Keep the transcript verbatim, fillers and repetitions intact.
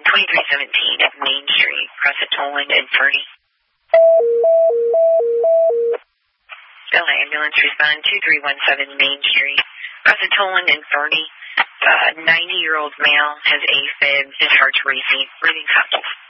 twenty-three seventeen Main Street, across at Toland and Ferdy. Bella Ambulance, respond two three one seven Main Street, across at Toland and Ferdy. Uh, ninety-year-old male has AFib. His heart's racing. Breathing conscious.